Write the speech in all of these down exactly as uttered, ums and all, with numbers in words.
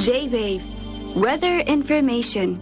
J-Wave Weather Information。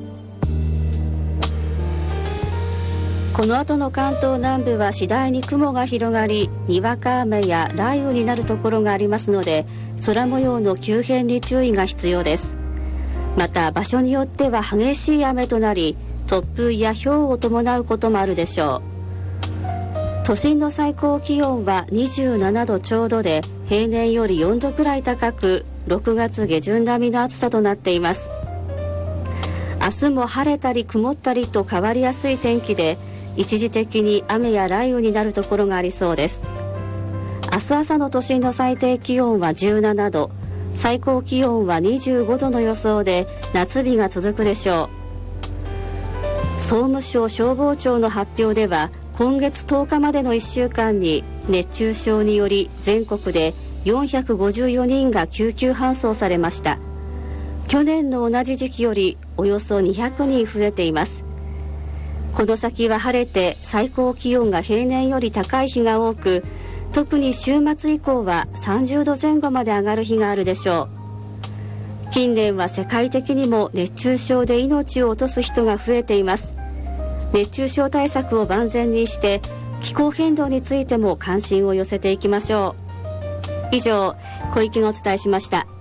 この後の関東南部は次第に雲が広がり、にわか雨や雷雨になるところがありますので、空模様の急変に注意が必要です。また場所によっては激しい雨となり、突風や雹を伴うこともあるでしょう。都心の最高気温はにじゅうななどちょうどで、平年よりよんどくらい高く、ろくがつ下旬並みの暑さとなっています。明日も晴れたり曇ったりと変わりやすい天気で、一時的に雨や雷雨になるところがありそうです。明日朝の都心の最低気温はじゅうななど、最高気温はにじゅうごどの予想で、夏日が続くでしょう。総務省消防庁の発表では、今月とおかまでのいっしゅうかんに熱中症により全国でよんひゃくごじゅうよにんが救急搬送されました。去年の同じ時期よりおよそにひゃくにん増えています。この先は晴れて最高気温が平年より高い日が多く、特に週末以降はさんじゅうどぜん後まで上がる日があるでしょう。近年は世界的にも熱中症で命を落とす人が増えています。熱中症対策を万全にして、気候変動についても関心を寄せていきましょう。以上、小池がお伝えしました。